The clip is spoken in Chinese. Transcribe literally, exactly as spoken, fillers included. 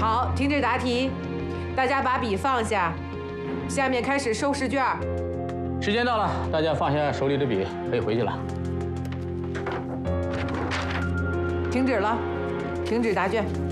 好，停止答题，大家把笔放下，下面开始收试卷。 时间到了，大家放下手里的笔，可以回去了。 停止了，停止答卷。